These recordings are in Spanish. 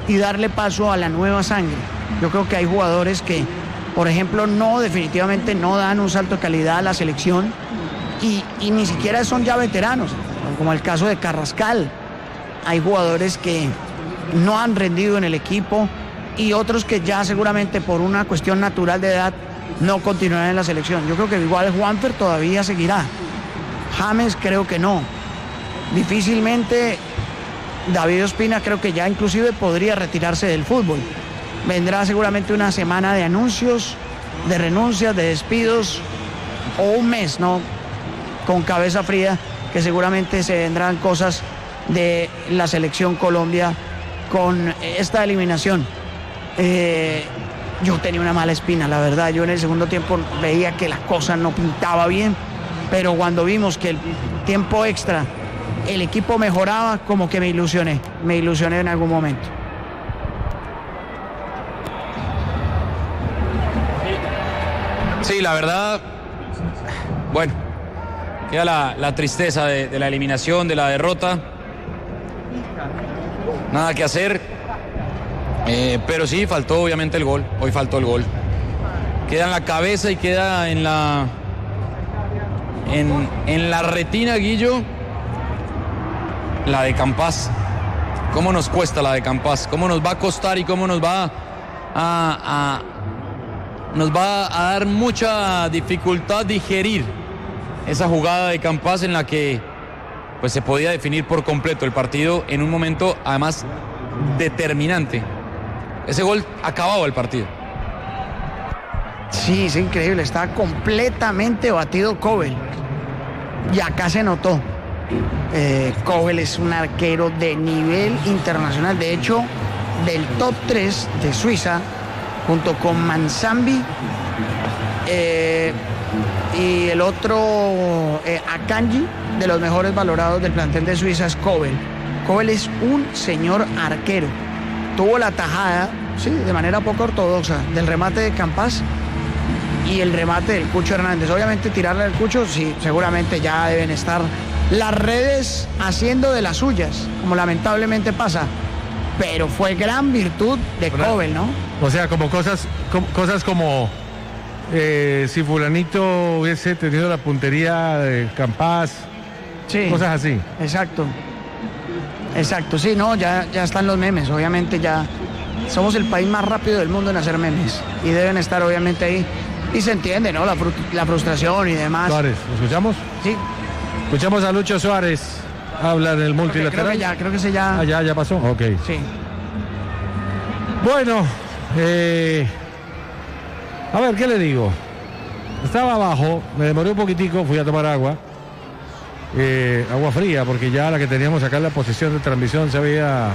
y darle paso a la nueva sangre. Yo creo que hay jugadores que, por ejemplo, definitivamente no dan un salto de calidad a la selección y ni siquiera son ya veteranos, como el caso de Carrascal. Hay jugadores que no han rendido en el equipo y otros que ya seguramente por una cuestión natural de edad no continuarán en la selección. Yo creo que igual Juanfer todavía seguirá. James creo que no. Difícilmente David Ospina creo que ya inclusive podría retirarse del fútbol. Vendrá seguramente una semana de anuncios, de renuncias, de despidos o un mes, ¿no? Con cabeza fría, que seguramente se vendrán cosas de la selección Colombia con esta eliminación. Yo tenía una mala espina, la verdad. Yo en el segundo tiempo veía que la cosa no pintaba bien, pero cuando vimos que el tiempo extra el equipo mejoraba, como que me ilusioné en algún momento. Sí, la verdad, bueno, queda la tristeza de la eliminación, de la derrota. Nada que hacer, pero sí, faltó obviamente el gol, hoy faltó el gol. Queda en la cabeza y queda en la retina, Guillo, la de Campás. ¿Cómo nos cuesta la de Campás? ¿Cómo nos va a costar y cómo nos va a dar mucha dificultad digerir esa jugada de Campás en la que pues se podía definir por completo el partido en un momento además determinante? Ese gol acababa el partido. Sí, es increíble, está completamente batido Kobel y acá se notó. Kobel es un arquero de nivel internacional, de hecho del top 3 de Suiza junto con Manzambi y el otro Akanji, de los mejores valorados del plantel de Suiza es Kobel. Kobel es un señor arquero, tuvo la tajada, sí, de manera poco ortodoxa, del remate de Campás y el remate del Cucho Hernández. Obviamente tirarle al Cucho, sí, seguramente ya deben estar las redes haciendo de las suyas, como lamentablemente pasa, pero fue gran virtud de Kobel, ¿no? O sea, como cosas como si fulanito hubiese tenido la puntería de Campás, sí, cosas así. Exacto, sí, no, ya están los memes, obviamente ya somos el país más rápido del mundo en hacer memes y deben estar obviamente ahí y se entiende, ¿no? La frustración y demás. Suárez, ¿lo escuchamos? Sí. Escuchamos a Lucho Suárez, habla en el multilateral. Creo que ya. Ah, ya pasó, ok. Sí. Bueno, a ver, ¿qué le digo? Estaba abajo, me demoré un poquitico, fui a tomar agua fría, porque ya la que teníamos acá en la posición de transmisión se había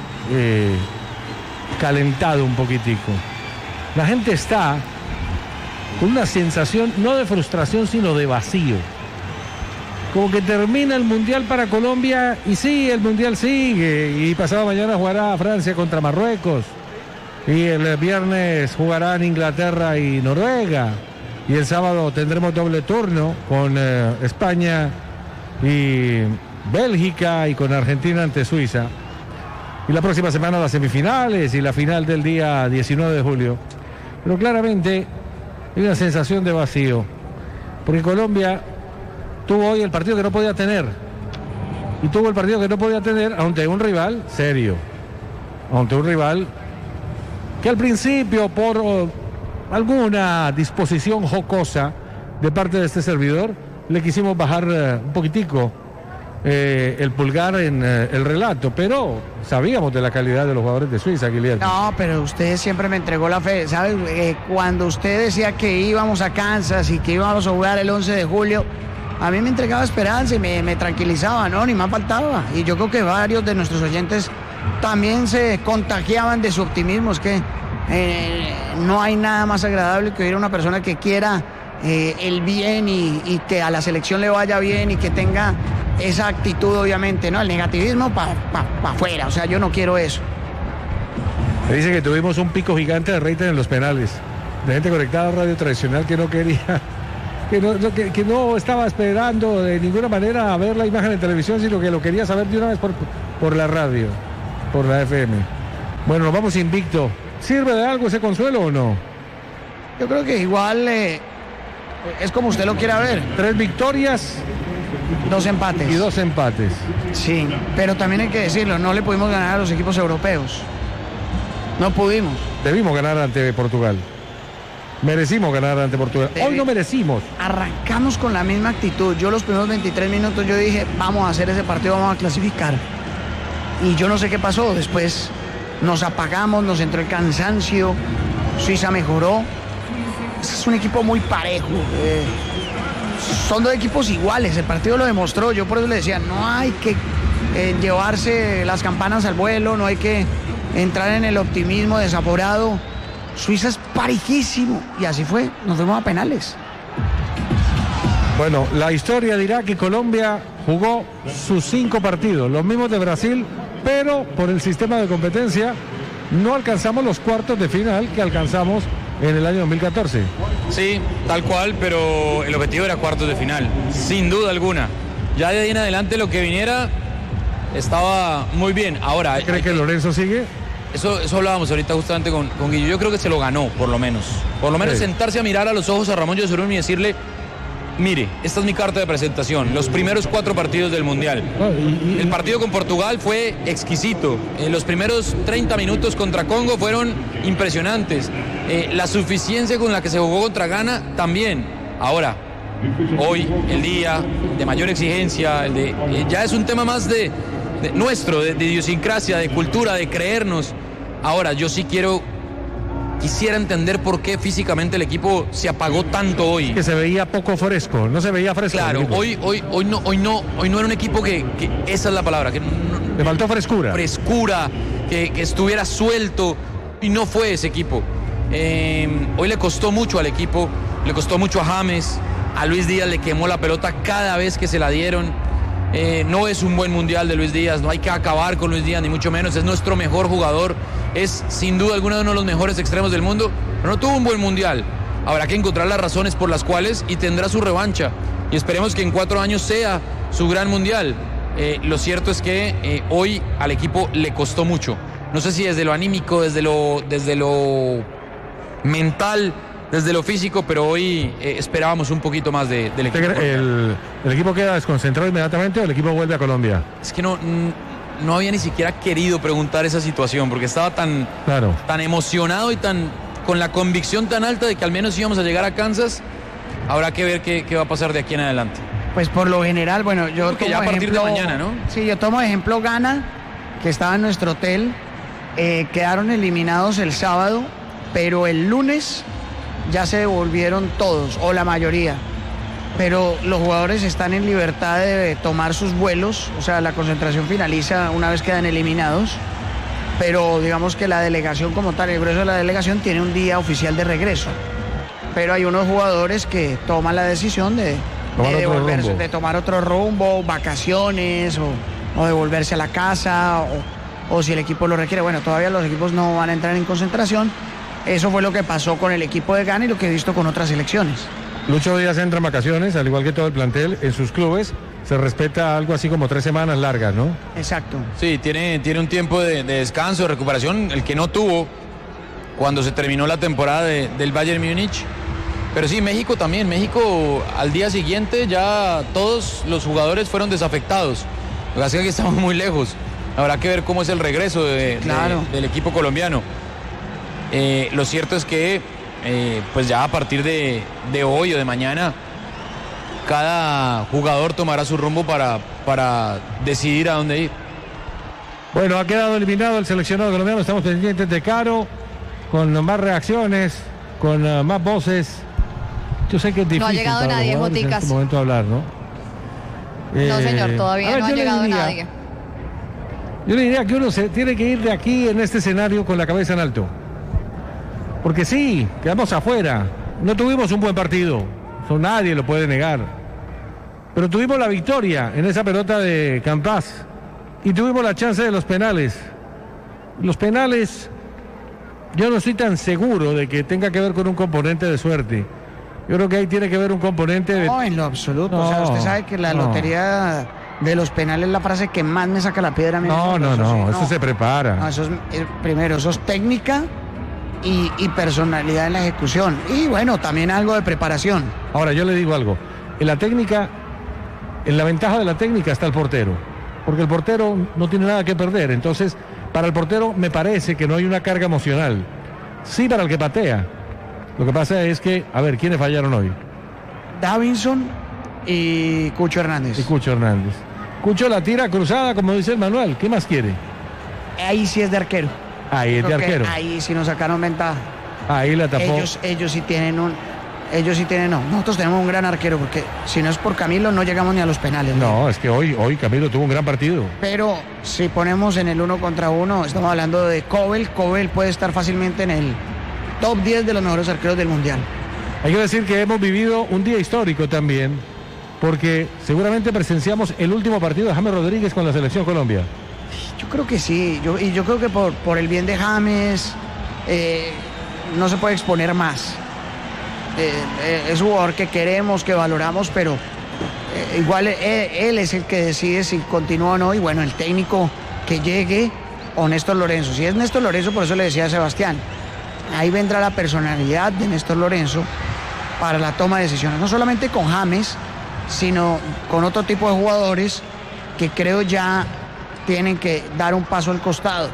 calentado un poquitico. La gente está con una sensación no de frustración, sino de vacío. Como que termina el Mundial para Colombia y sí, el Mundial sigue y pasado mañana jugará Francia contra Marruecos y el viernes jugarán Inglaterra y Noruega y el sábado tendremos doble turno con España y Bélgica y con Argentina ante Suiza y la próxima semana las semifinales y la final del día 19 de julio. Pero claramente hay una sensación de vacío porque Colombia tuvo hoy el partido que no podía tener y tuvo el partido que no podía tener ante un rival serio, ante un rival que al principio por alguna disposición jocosa de parte de este servidor le quisimos bajar un poquitico el pulgar en el relato, pero sabíamos de la calidad de los jugadores de Suiza, Guillermo. No, pero usted siempre me entregó la fe, ¿sabes? Cuando usted decía que íbamos a Kansas y que íbamos a jugar el 11 de julio, a mí me entregaba esperanza y me tranquilizaba, ¿no? Ni más faltaba. Y yo creo que varios de nuestros oyentes también se contagiaban de su optimismo. Es que no hay nada más agradable que oír a una persona que quiera el bien y que a la selección le vaya bien y que tenga esa actitud, obviamente, ¿no? El negativismo para afuera. O sea, yo no quiero eso. Me dice que tuvimos un pico gigante de rating en los penales. De gente conectada a radio tradicional que no quería... Que no estaba esperando de ninguna manera a ver la imagen en televisión, sino que lo quería saber de una vez por la radio, por la FM. Bueno, nos vamos invicto. ¿Sirve de algo ese consuelo o no? Yo creo que igual es como usted lo quiera ver. 3 victorias 2 empates. y 2 empates. Sí, pero también hay que decirlo, no le pudimos ganar a los equipos europeos. No pudimos. Debimos ganar ante Portugal. Merecimos ganar ante Portugal. Hoy no merecimos. Arrancamos con la misma actitud. Yo los primeros 23 minutos yo dije, vamos a hacer ese partido, vamos a clasificar. Y yo no sé qué pasó. Después nos apagamos, nos entró el cansancio. Suiza mejoró. Es un equipo muy parejo. Son 2 equipos iguales. El partido lo demostró. Yo por eso le decía, no hay que llevarse las campanas al vuelo, no hay que entrar en el optimismo desaforado. Suiza es parejísimo. Y así fue. Nos fuimos a penales. Bueno, la historia dirá que Colombia jugó sus 5 partidos, los mismos de Brasil, pero por el sistema de competencia no alcanzamos los cuartos de final que alcanzamos en el año 2014. Sí, tal cual, pero el objetivo era cuartos de final, sin duda alguna. Ya de ahí en adelante lo que viniera estaba muy bien. Ahora, ¿Cree que Lorenzo sigue? Eso hablábamos ahorita justamente con Guillo. Yo creo que se lo ganó, por lo menos. Por lo menos Sí. sentarse a mirar a los ojos a Ramón Yesurún y decirle, mire, esta es mi carta de presentación, los primeros 4 partidos del Mundial. El partido con Portugal fue exquisito. Los primeros 30 minutos contra Congo fueron impresionantes. La suficiencia con la que se jugó contra Ghana también. Ahora, hoy, el día de mayor exigencia, ya es un tema más de nuestro, de idiosincrasia, de cultura, de creernos. Ahora, yo sí quisiera entender por qué físicamente el equipo se apagó tanto hoy. Que se veía poco fresco, no se veía fresco. Claro, hoy no era un equipo que esa es la palabra, que le faltó frescura. Que estuviera suelto, y no fue ese equipo. Hoy le costó mucho al equipo, le costó mucho a James, a Luis Díaz le quemó la pelota cada vez que se la dieron. No es un buen mundial de Luis Díaz, no hay que acabar con Luis Díaz, ni mucho menos, es nuestro mejor jugador, es sin duda alguna uno de los mejores extremos del mundo, pero no tuvo un buen mundial. Habrá que encontrar las razones por las cuales y tendrá su revancha, y esperemos que en 4 años sea su gran mundial. Lo cierto es que hoy al equipo le costó mucho, no sé si desde lo anímico, desde lo mental, desde lo físico, pero hoy esperábamos un poquito más del equipo. ¿El equipo queda desconcentrado inmediatamente o el equipo vuelve a Colombia? Es que no había ni siquiera querido preguntar esa situación, porque estaba tan emocionado y con la convicción tan alta de que al menos íbamos a llegar a Kansas. Habrá que ver qué va a pasar de aquí en adelante. Pues por lo general, bueno, yo porque ya a partir de mañana, ¿no? Sí, yo tomo de ejemplo Ghana, que estaba en nuestro hotel, quedaron eliminados el sábado, pero el lunes ya se devolvieron todos, o la mayoría. Pero los jugadores están en libertad de tomar sus vuelos, o sea, la concentración finaliza una vez quedan eliminados, pero digamos que la delegación como tal, el grueso de la delegación tiene un día oficial de regreso. Pero hay unos jugadores que toman la decisión de tomar otro rumbo, vacaciones, o devolverse a la casa, o si el equipo lo requiere. Bueno, todavía los equipos no van a entrar en concentración. Eso fue lo que pasó con el equipo de Ghana y lo que he visto con otras selecciones. Lucho Díaz entra en vacaciones, al igual que todo el plantel, en sus clubes. Se respeta algo así como 3 semanas largas, ¿no? Exacto. Sí, tiene un tiempo de descanso, de recuperación, el que no tuvo cuando se terminó la temporada del Bayern Múnich. Pero sí, México también. México al día siguiente ya todos los jugadores fueron desafectados. Lo que pasa es que estamos muy lejos. Habrá que ver cómo es el regreso del equipo colombiano. Lo cierto es que pues ya a partir de hoy o de mañana cada jugador tomará su rumbo para decidir a dónde ir. Bueno, ha quedado eliminado el seleccionado colombiano. Estamos pendientes de Caro, con más reacciones, con más voces. Yo sé que es difícil. No ha llegado para nadie, los jugadores Joticas. en este momento hablar, ¿no? No, señor, todavía no ha llegado nadie. Yo le diría que uno se tiene que ir de aquí en este escenario con la cabeza en alto. Porque sí, quedamos afuera. No tuvimos un buen partido. Eso nadie lo puede negar. Pero tuvimos la victoria en esa pelota de Campas. Y tuvimos la chance de los penales. Los penales, yo no estoy tan seguro de que tenga que ver con un componente de suerte. Yo creo que ahí tiene que ver un componente de... No, en lo absoluto. O sea, usted sabe que la lotería de los penales la frase que más me saca la piedra a mí. No, eso se prepara. No, eso es, primero, eso es técnica y personalidad en la ejecución. Y bueno, también algo de preparación. Ahora, yo le digo algo. En la técnica, en la ventaja de la técnica está el portero. Porque el portero no tiene nada que perder. Entonces, para el portero me parece que no hay una carga emocional. Sí, para el que patea. Lo que pasa es que, a ver, ¿quiénes fallaron hoy? Davinson y Cucho Hernández. Cucho la tira cruzada, como dice el manual. ¿Qué más quiere? Ahí sí es de arquero. Ahí es de arquero. Ahí sí nos sacaron ventaja. Ahí la tapó. Ellos sí tienen no. Nosotros tenemos un gran arquero, porque si no es por Camilo no llegamos ni a los penales. No, es que hoy Camilo tuvo un gran partido. Pero si ponemos en el 1 contra 1, estamos hablando de Cobel. Cobel puede estar fácilmente en el top 10 de los mejores arqueros del Mundial. Hay que decir que hemos vivido un día histórico también, porque seguramente presenciamos el último partido de James Rodríguez con la Selección Colombia. Yo creo que sí, yo creo que por el bien de James no se puede exponer más. Es un jugador que queremos, que valoramos, pero igual él es el que decide si continúa o no. Y bueno, el técnico que llegue, o Néstor Lorenzo. Si es Néstor Lorenzo, por eso le decía a Sebastián, ahí vendrá la personalidad de Néstor Lorenzo para la toma de decisiones, no solamente con James, sino con otro tipo de jugadores que creo ya tienen que dar un paso al costado.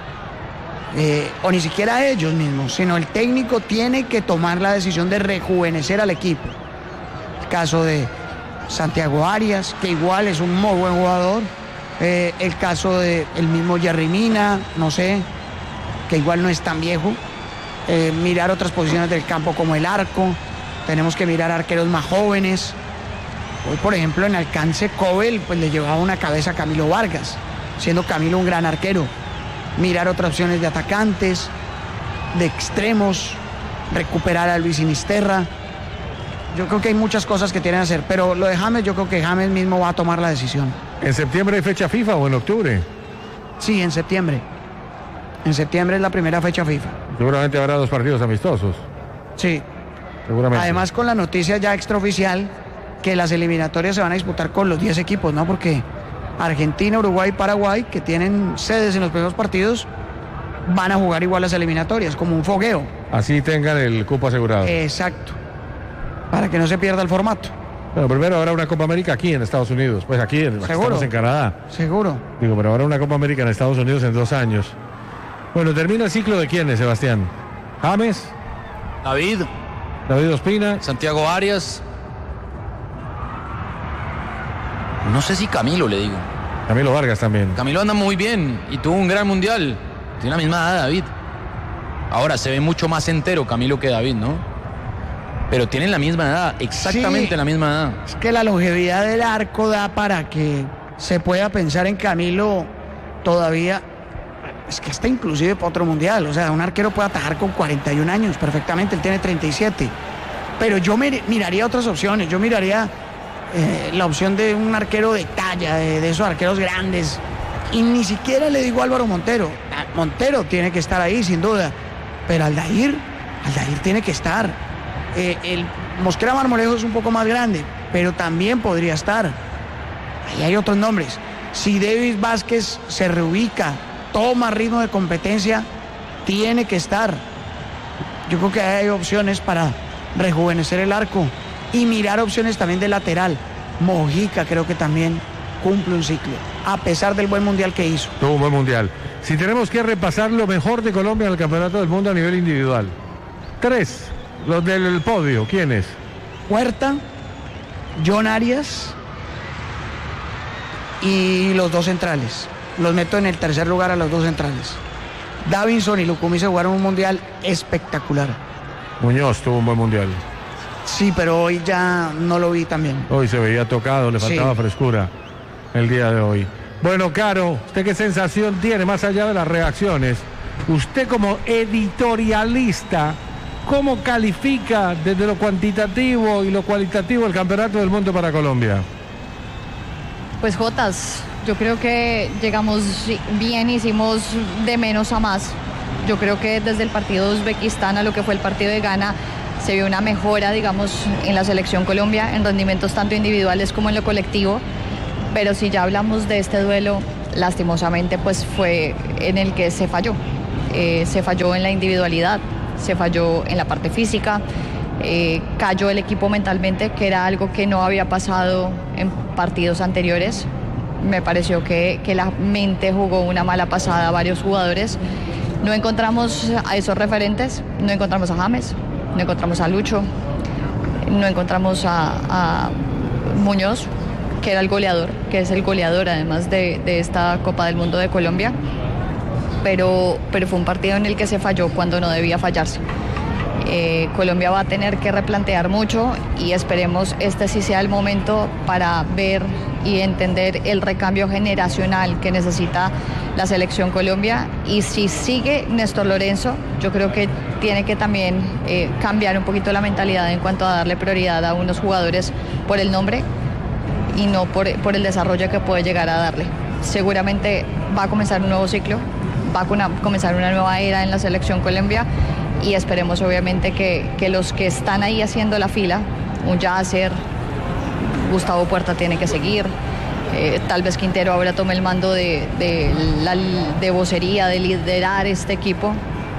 O ni siquiera ellos mismos, sino el técnico tiene que tomar la decisión de rejuvenecer al equipo. El caso de Santiago Arias, que igual es un muy buen jugador. El caso de el mismo Jerry Mina, no sé, que igual no es tan viejo. Mirar otras posiciones del campo como el arco. Tenemos que mirar arqueros más jóvenes. Hoy, por ejemplo, en alcance, Cobel pues le llevaba una cabeza a Camilo Vargas, siendo Camilo un gran arquero. Mirar otras opciones de atacantes, de extremos, recuperar a Luis Sinisterra. Yo creo que hay muchas cosas que tienen que hacer, pero lo de James, yo creo que James mismo va a tomar la decisión. ¿En septiembre hay fecha FIFA o en octubre? Sí, en septiembre. En septiembre es la primera fecha FIFA. Seguramente habrá 2 partidos amistosos. Sí. Seguramente. Además, con la noticia ya extraoficial que las eliminatorias se van a disputar con los 10 equipos, ¿no? Porque Argentina, Uruguay y Paraguay, que tienen sedes en los primeros partidos, van a jugar igual las eliminatorias, como un fogueo. Así tengan el cupo asegurado. Exacto. Para que no se pierda el formato. Bueno, primero habrá una Copa América aquí en Estados Unidos. Pues aquí estamos en Canadá. Seguro. Digo, pero habrá una Copa América en Estados Unidos en 2 años. Bueno, termina el ciclo de quiénes, Sebastián. James. David Ospina. Santiago Arias. No sé si Camilo, le digo. Camilo Vargas también. Camilo anda muy bien y tuvo un gran mundial. Tiene la misma edad de David. Ahora se ve mucho más entero Camilo que David, ¿no? Pero tienen la misma edad, exactamente sí, la misma edad. Es que la longevidad del arco da para que se pueda pensar en Camilo todavía. Es que está inclusive para otro mundial. O sea, un arquero puede atajar con 41 años perfectamente. Él tiene 37. Pero yo miraría otras opciones. Yo miraría la opción de un arquero de talla, de esos arqueros grandes. Y ni siquiera le digo a Álvaro Montero. Montero tiene que estar ahí, sin duda. Pero Aldair tiene que estar. El Mosquera Marmolejo es un poco más grande, pero también podría estar. Ahí hay otros nombres. Si Davis Vázquez se reubica, toma ritmo de competencia, tiene que estar. Yo creo que hay opciones para rejuvenecer el arco y mirar opciones también de lateral. Mojica creo que también cumple un ciclo, a pesar del buen mundial que hizo. Tuvo un buen mundial. Si tenemos que repasar lo mejor de Colombia en el Campeonato del Mundo a nivel individual. 3, los del podio, ¿quiénes? Huerta, John Arias y los 2 centrales. Los meto en el tercer lugar a los 2 centrales. Davinson y Lucumí se jugaron un mundial espectacular. Muñoz tuvo un buen mundial. Sí, pero hoy ya no lo vi también. Hoy se veía tocado, le faltaba frescura el día de hoy. Bueno, Caro, ¿usted qué sensación tiene más allá de las reacciones? Usted como editorialista, ¿cómo califica desde lo cuantitativo y lo cualitativo el Campeonato del Mundo para Colombia? Pues Jotas, yo creo que llegamos bien, hicimos de menos a más. Yo creo que desde el partido de Uzbekistán a lo que fue el partido de Ghana se vio una mejora, digamos, en la selección Colombia, en rendimientos tanto individuales como en lo colectivo. Pero si ya hablamos de este duelo, lastimosamente pues fue en el que se falló. Se falló en la individualidad, se falló en la parte física, cayó el equipo mentalmente, que era algo que no había pasado en partidos anteriores. Me pareció que la mente jugó una mala pasada a varios jugadores. No encontramos a esos referentes, no encontramos a James, no encontramos a Lucho, no encontramos a Muñoz, que era el goleador, que es el goleador además de esta Copa del Mundo de Colombia. Pero fue un partido en el que se falló cuando no debía fallarse. Colombia va a tener que replantear mucho y esperemos este sí sea el momento para ver y entender el recambio generacional que necesita la selección Colombia. Y si sigue Néstor Lorenzo, yo creo que tiene que también cambiar un poquito la mentalidad en cuanto a darle prioridad a unos jugadores por el nombre y no por el desarrollo que puede llegar a darle. Seguramente va a comenzar un nuevo ciclo, va a comenzar una nueva era en la selección Colombia y esperemos obviamente que los que están ahí haciendo la fila, un Yasser, Gustavo Puerta tiene que seguir, tal vez Quintero ahora tome el mando de vocería, de liderar este equipo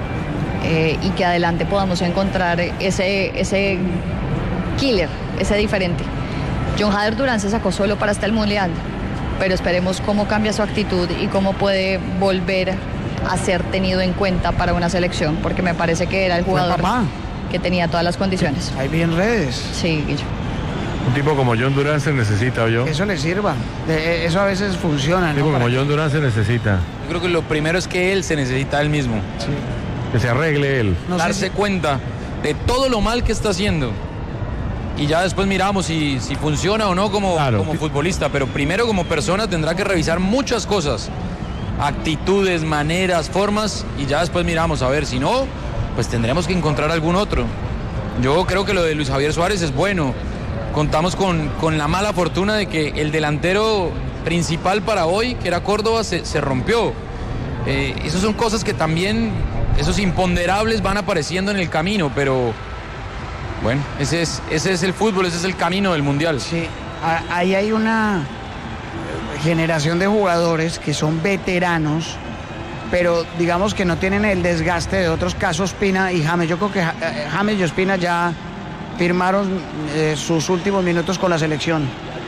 y que adelante podamos encontrar ese killer, ese diferente. John Jader Durán se sacó solo para hasta el Mundial, pero esperemos cómo cambia su actitud y cómo puede volver a ser tenido en cuenta para una selección, porque me parece que era el jugador que tenía todas las condiciones. Ahí vi en redes. Sí, Guillo. Un tipo como John Durán se necesita, ¿o yo? Eso le sirva. Eso a veces funciona. Un tipo como John Durán se necesita. Yo creo que lo primero es que él se necesita a él mismo. Sí. Que se arregle él. No darse cuenta de todo lo mal que está haciendo. Y ya después miramos si funciona o no como futbolista, pero primero como persona tendrá que revisar muchas cosas, actitudes, maneras, formas, y ya después miramos a ver, si no, pues tendremos que encontrar algún otro. Yo creo que lo de Luis Javier Suárez es bueno. Contamos con la mala fortuna de que el delantero principal para hoy, que era Córdoba, se rompió. Esas son cosas que también, esos imponderables van apareciendo en el camino, pero bueno, ese es el fútbol, ese es el camino del Mundial. Sí, ahí hay una generación de jugadores que son veteranos, pero digamos que no tienen el desgaste de otros casos. Ospina y James. Yo creo que James y Ospina ya firmaron sus últimos minutos con la selección.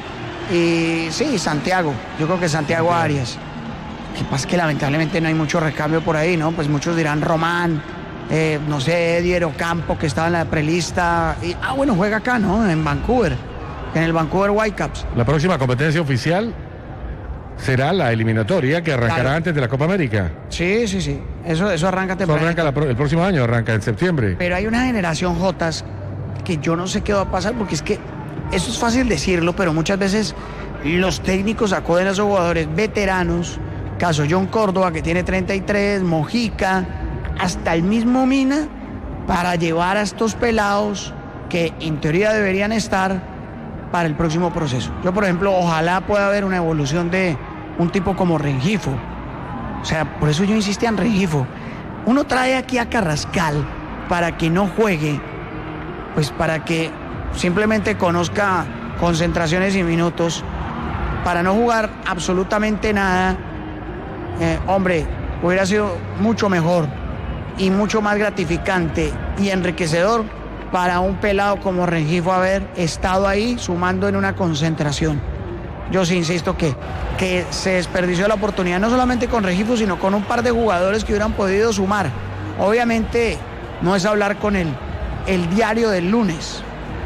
Y sí, Santiago, yo creo que Santiago Arias. Lo que pasa es que lamentablemente no hay mucho recambio por ahí, ¿no? Pues muchos dirán Román, no sé, Edier Ocampo, que estaba en la prelista. Y, bueno, juega acá, ¿no? En Vancouver, en el Vancouver Whitecaps. La próxima competencia oficial será la eliminatoria que arrancará antes de la Copa América. Sí. Eso arranca temprano. Eso arranca el próximo año, arranca en septiembre. Pero hay una generación Jotas que yo no sé qué va a pasar, porque es que eso es fácil decirlo, pero muchas veces los técnicos acuden a esos jugadores veteranos, caso John Córdoba, que tiene 33, Mojica, hasta el mismo Mina, para llevar a estos pelados que en teoría deberían estar para el próximo proceso. Yo, por ejemplo, ojalá pueda haber una evolución de un tipo como Rengifo. O sea, por eso yo insistía en Rengifo. Uno trae aquí a Carrascal para que no juegue, pues para que simplemente conozca concentraciones y minutos, para no jugar absolutamente nada. Hombre, hubiera sido mucho mejor y mucho más gratificante y enriquecedor para un pelado como Rengifo haber estado ahí sumando en una concentración. Yo sí insisto que se desperdició la oportunidad, no solamente con Rengifo, sino con un par de jugadores que hubieran podido sumar. Obviamente no es hablar con el diario del lunes,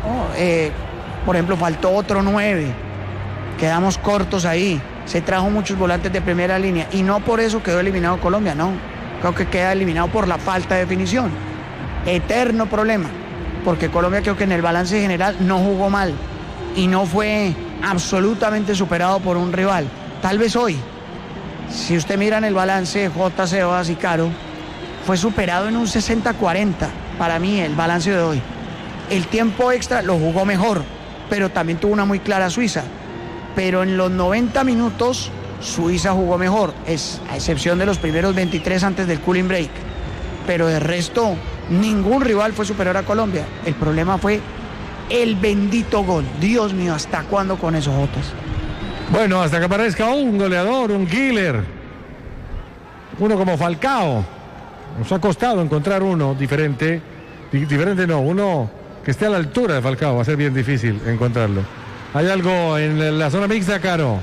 ¿no? Por ejemplo, faltó otro 9, quedamos cortos ahí, se trajo muchos volantes de primera línea y no por eso quedó eliminado Colombia, no, creo que queda eliminado por la falta de definición. Eterno problema, porque Colombia creo que en el balance general no jugó mal y no fue absolutamente superado por un rival. Tal vez hoy, si usted mira en el balance, J, Sebas y Caro, fue superado en un 60-40 para mí el balance de hoy. El tiempo extra lo jugó mejor, pero también tuvo una muy clara Suiza. Pero en los 90 minutos Suiza jugó mejor, a excepción de los primeros 23 antes del cooling break. Pero de resto, ningún rival fue superior a Colombia. El problema fue el bendito gol. Dios mío, ¿hasta cuándo con esos Jotas? Bueno, hasta que aparezca un goleador, un killer. Uno como Falcao. Nos ha costado encontrar uno diferente. Diferente no, uno que esté a la altura de Falcao. Va a ser bien difícil encontrarlo. ¿Hay algo en la zona mixta, Caro?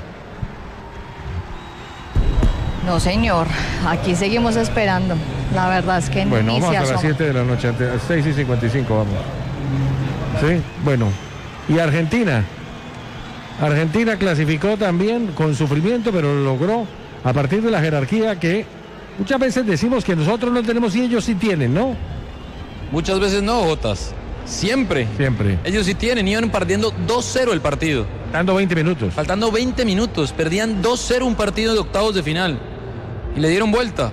No, señor. Aquí seguimos esperando. La verdad es que bueno, ni vamos se a las asoma. 7 de la noche, a 6:55 vamos. Sí, bueno. Y Argentina. Argentina clasificó también con sufrimiento, pero lo logró a partir de la jerarquía que muchas veces decimos que nosotros no tenemos y ellos sí tienen, ¿no? Muchas veces no, Jotas. Siempre. Siempre. Ellos sí tienen, iban perdiendo 2-0 el partido. Dando 20 minutos. Faltando 20 minutos, perdían 2-0 un partido de octavos de final. Y le dieron vuelta.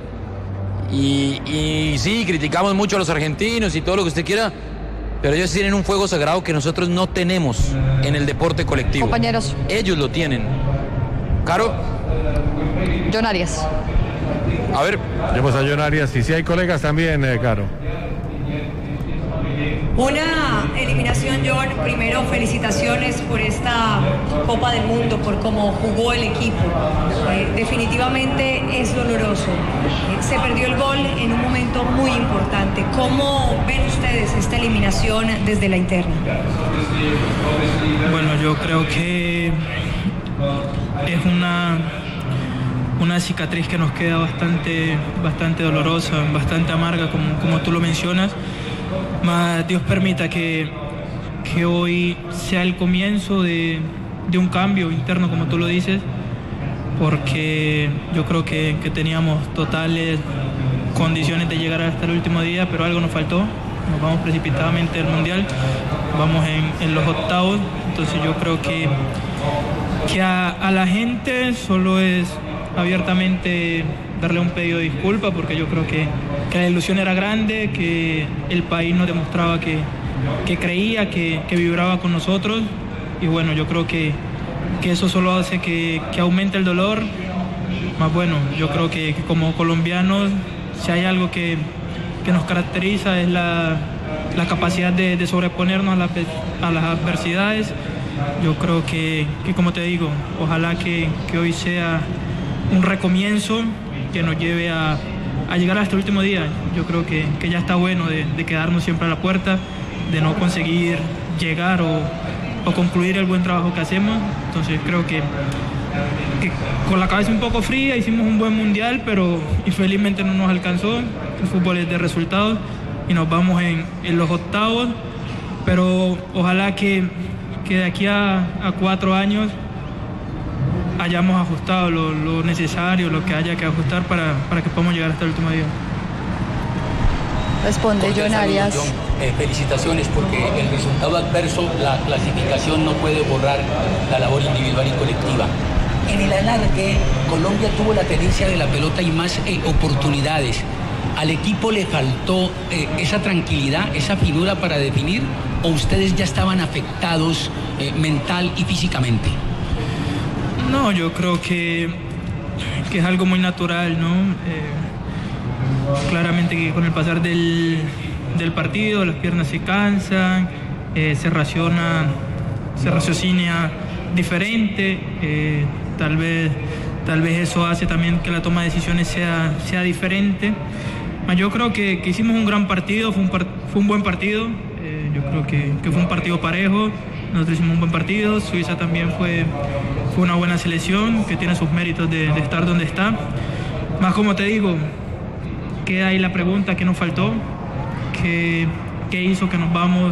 Y sí, criticamos mucho a los argentinos y todo lo que usted quiera, pero ellos tienen un fuego sagrado que nosotros no tenemos en el deporte colectivo. Compañeros. Ellos lo tienen. Caro. John Arias. A ver. Llevamos a John Arias y si hay colegas también, Caro. Una eliminación, John. Primero, felicitaciones por esta Copa del Mundo, por cómo jugó el equipo. Definitivamente es doloroso. Se perdió el gol en un momento muy importante. ¿Cómo ven ustedes esta eliminación desde la interna? Bueno, yo creo que es una cicatriz que nos queda bastante dolorosa, bastante amarga, como tú lo mencionas. Mas Dios permita que hoy sea el comienzo de un cambio interno, como tú lo dices, porque yo creo que teníamos totales condiciones de llegar hasta el último día, pero algo nos faltó. Nos vamos precipitadamente al Mundial, vamos en los octavos, entonces yo creo que a la gente solo es abiertamente darle un pedido de disculpa, porque yo creo que la ilusión era grande, que el país nos demostraba que creía, que vibraba con nosotros, y bueno, yo creo que eso solo hace que aumente el dolor. Más bueno, yo creo que como colombianos, si hay algo que nos caracteriza es la capacidad de sobreponernos a las adversidades. Yo creo que como te digo, ojalá que hoy sea un recomienzo que nos lleve a llegar hasta el último día. Yo creo que ya está bueno de quedarnos siempre a la puerta, de no conseguir llegar o concluir el buen trabajo que hacemos. Entonces creo que con la cabeza un poco fría hicimos un buen mundial, pero infelizmente no nos alcanzó. El fútbol es de resultados y nos vamos en los octavos, pero ojalá que de aquí a 4 años hayamos ajustado lo necesario, lo que haya que ajustar para que podamos llegar hasta el último día. Responde John Arias. Felicitaciones, porque el resultado adverso, la clasificación, no puede borrar la labor individual y colectiva. En el alargue, Colombia tuvo la tenencia de la pelota y más oportunidades. ¿Al equipo le faltó esa tranquilidad, esa finura para definir, o ustedes ya estaban afectados mental y físicamente? No, yo creo que es algo muy natural, ¿no? Claramente que con el pasar del partido las piernas se cansan, se raciocina diferente, tal vez eso hace también que la toma de decisiones sea diferente. Yo creo que hicimos un gran partido, fue un buen partido, yo creo que fue un partido parejo, nosotros hicimos un buen partido, Suiza también fue una buena selección que tiene sus méritos de estar donde está. Más como te digo, queda ahí la pregunta, ¿qué nos faltó? ¿Qué hizo que nos vamos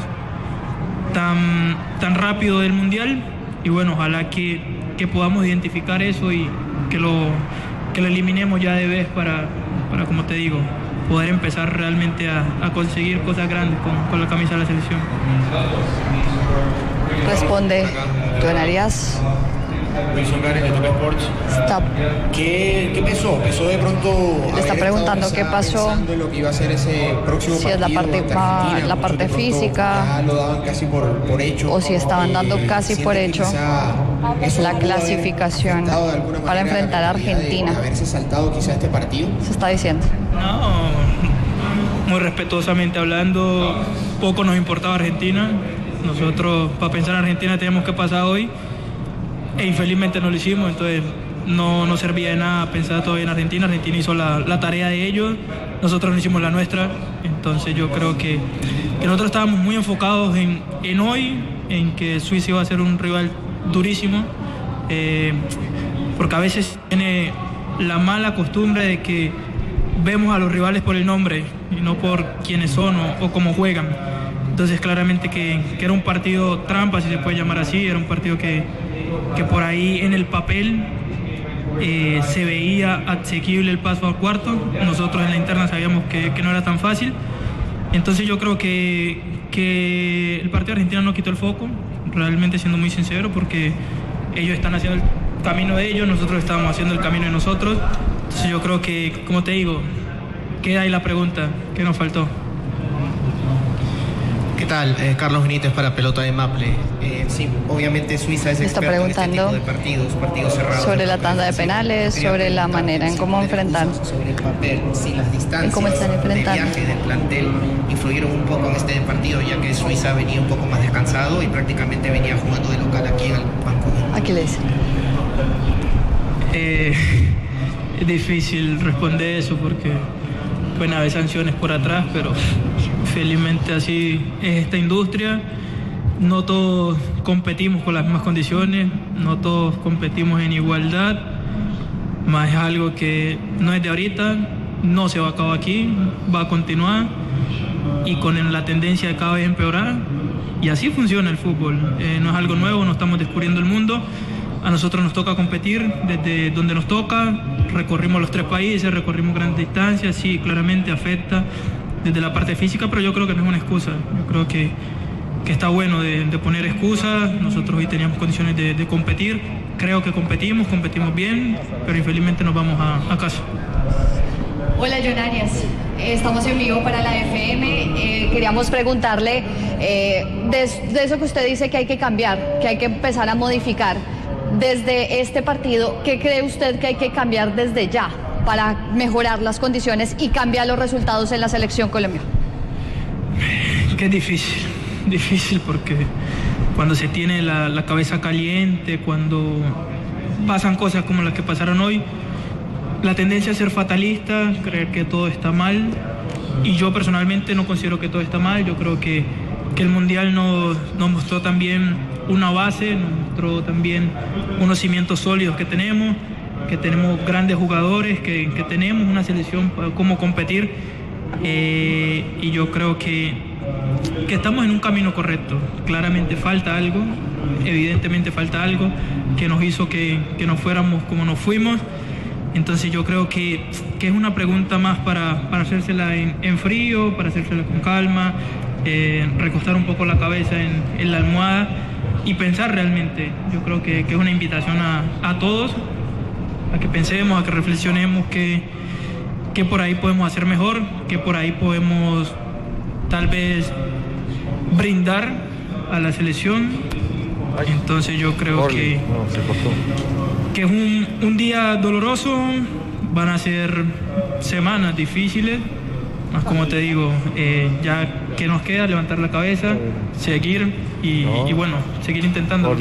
tan rápido del Mundial? Y bueno, ojalá que podamos identificar eso y que lo eliminemos ya de vez para, como te digo, poder empezar realmente a conseguir cosas grandes con la camisa de la selección. Responde John Arias. Wilson Garen de Top Sports. ¿Qué pesó? ¿Pesó de pronto? Le está preguntando qué pasó. Lo que iba a ser ese próximo si es la parte física, lo daban casi por hecho, o si estaban dando casi por hecho la clasificación para enfrentar a Argentina. Haberse saltado quizá este partido. Se está diciendo. No, muy respetuosamente hablando, poco nos importaba Argentina. Nosotros, para pensar en Argentina, teníamos que pasar hoy. e infelizmente no lo hicimos, entonces no servía de nada pensar todavía en Argentina. Argentina hizo la tarea de ellos, nosotros no hicimos la nuestra. Entonces yo creo que nosotros estábamos muy enfocados en hoy, en que Suiza iba a ser un rival durísimo, porque a veces tiene la mala costumbre de que vemos a los rivales por el nombre y no por quiénes son o cómo juegan. Entonces claramente que era un partido trampa, si se puede llamar así, era un partido que por ahí en el papel se veía asequible el paso al cuarto. Nosotros en la interna sabíamos que no era tan fácil. Entonces yo creo que el partido argentino no quitó el foco, realmente siendo muy sincero, porque ellos están haciendo el camino de ellos, nosotros estábamos haciendo el camino de nosotros. Entonces yo creo que, como te digo, queda ahí la pregunta, ¿qué nos faltó? ¿Qué tal? Carlos Benítez para Pelota de Maple. Sí, obviamente Suiza es experto en este tipo de partidos cerrados. Sobre la tanda de penales, sobre la manera en cómo enfrentar. Sobre el papel, si las distancias cómo están enfrentando. de viaje del plantel influyeron un poco en este partido, ya que Suiza venía un poco más descansado y prácticamente venía jugando de local aquí en el banco. Aquí le dicen. Es difícil responder eso porque pueden haber sanciones por atrás, pero felizmente así es esta industria. No todos competimos con las mismas condiciones, no todos competimos en igualdad, más es algo que no es de ahorita, no se va a acabar aquí, va a continuar y con la tendencia de cada vez empeorar, y así funciona el fútbol. No es algo nuevo, no estamos descubriendo el mundo. A nosotros nos toca competir desde donde nos toca, recorrimos los 3 países, recorrimos grandes distancias, sí, claramente afecta desde la parte física, pero yo creo que no es una excusa. Yo creo que está bueno de poner excusas. Nosotros hoy teníamos condiciones de competir, creo que competimos bien, pero infelizmente nos vamos a casa. Hola, John Arias. Estamos en vivo para la FM. Queríamos preguntarle de eso que usted dice que hay que cambiar, que hay que empezar a modificar. Desde este partido, ¿qué cree usted que hay que cambiar desde ya para mejorar las condiciones y cambiar los resultados en la selección colombiana? Que es difícil porque cuando se tiene la cabeza caliente, cuando pasan cosas como las que pasaron hoy, la tendencia a ser fatalista, creer que todo está mal, y yo personalmente no considero que todo está mal. Yo creo que el Mundial nos mostró también una base, nos mostró también unos cimientos sólidos que tenemos grandes jugadores, que tenemos una selección para cómo competir, y yo creo que estamos en un camino correcto. Claramente falta algo, evidentemente falta algo que nos hizo que nos fuéramos como nos fuimos. Entonces yo creo que es una pregunta más para hacérsela en frío, para hacérsela con calma, recostar un poco la cabeza en la almohada y pensar realmente. Yo creo que es una invitación a todos, a que pensemos, a que reflexionemos que por ahí podemos hacer mejor, que por ahí podemos tal vez brindar a la selección. Entonces yo creo que es un día doloroso, van a ser semanas difíciles, más como te digo, ya que nos queda levantar la cabeza, seguir y bueno, seguir intentando.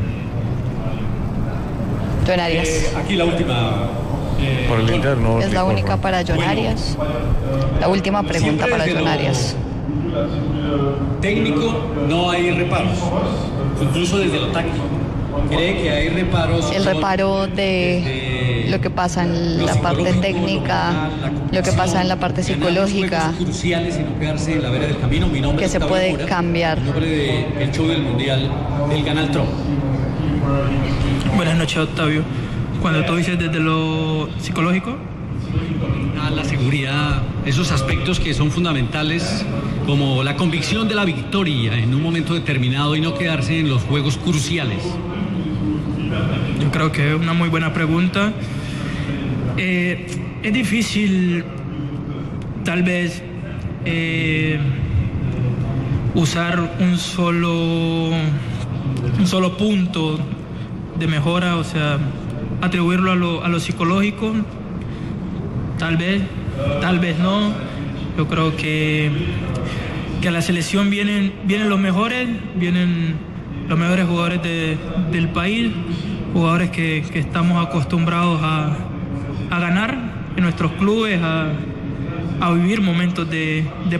John Arias. Aquí la última. Por el interno. Es la única para John Arias. La última pregunta para John Arias. Técnico, no hay reparos, incluso desde lo táctico. ¿Cree que hay reparos? El reparo de lo que pasa en la parte técnica, lo que pasa en la parte psicológica, cruciales y no quedarse en la vera del camino. Mi nombre que es se puede Mora, cambiar. El nombre del show del Mundial del Canal Tron. Buenas noches, Octavio. Cuando tú dices desde lo psicológico, la seguridad, esos aspectos que son fundamentales, como la convicción de la victoria en un momento determinado y no quedarse en los juegos cruciales. Yo creo que es una muy buena pregunta. Es difícil tal vez usar un solo punto de mejora, o sea, atribuirlo a lo psicológico. Tal vez no. Yo creo que a la selección vienen los mejores jugadores del país. jugadores que estamos acostumbrados a ganar en nuestros clubes, a vivir momentos de